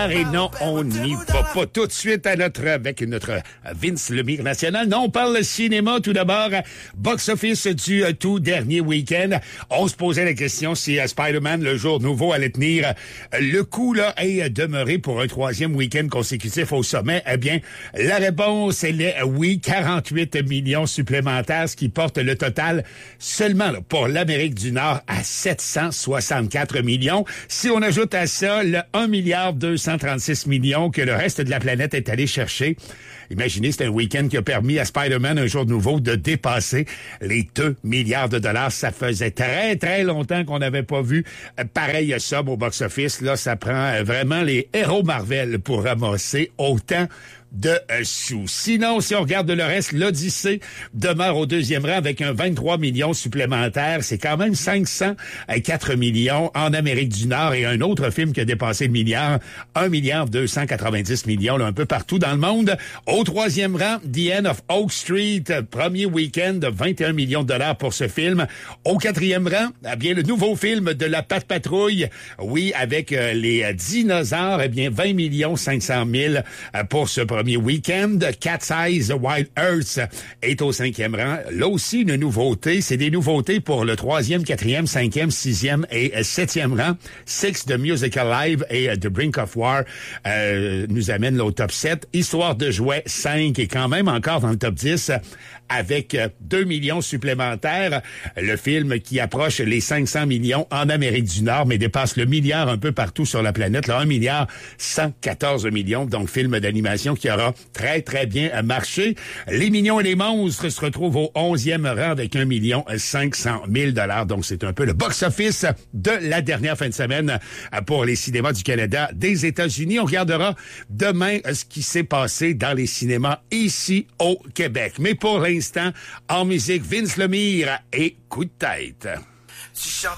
Leclerc. Et non, on n'y va pas tout de suite avec notre Vince Lemire national. Non, on parle cinéma tout d'abord. Box-office du tout dernier week-end. On se posait la question si Spider-Man, le jour nouveau, allait tenir le coup là et demeurer pour un troisième week-end consécutif au sommet. Eh bien, la réponse, elle est oui, 48 millions supplémentaires, ce qui porte le total seulement là, pour l'Amérique du Nord à 764 millions. Si on ajoute à ça le 1,236 millions que le reste de la planète est allé chercher, imaginez, c'est un week-end qui a permis à Spider-Man, un jour nouveau, de dépasser les 2 milliards de dollars. Ça faisait très, très longtemps qu'on n'avait pas vu pareille somme au box-office. Là, ça prend vraiment les héros Marvel pour ramasser autant de sous. Sinon, si on regarde le reste, l'Odyssée demeure au deuxième rang avec un 23 millions supplémentaire. C'est quand même 504 millions en Amérique du Nord et un autre film qui a dépassé le milliard, 1,290 millions, là, un peu partout dans le monde. Au troisième rang, The End of Oak Street, premier week-end de 21 millions de dollars pour ce film. Au quatrième rang, eh bien, le nouveau film de la Patte Patrouille. Oui, avec les dinosaures, eh bien, 20 500 000 pour ce premier week-end. Cat's Eyes Wild Earth est au cinquième rang. Là aussi, une nouveauté. C'est des nouveautés pour le troisième, quatrième, cinquième, sixième et septième rang. Six de Musical Live et The Brink of War nous amènent là, au top 7. Histoire de jouets, 5 est quand même encore dans le top 10 avec 2 millions supplémentaires. Le film qui approche les 500 millions en Amérique du Nord, mais dépasse le milliard un peu partout sur la planète. Là, 1,114 millions. Donc, film d'animation qui aura très, très bien marché. Les Mignons et les Monstres se retrouvent au 11e rang avec 1,5 million. Donc, c'est un peu le box-office de la dernière fin de semaine pour les cinémas du Canada, des États-Unis. On regardera demain ce qui s'est passé dans les cinémas ici au Québec. Mais pour l'instant, en musique, Vince Lemire et Coup de tête.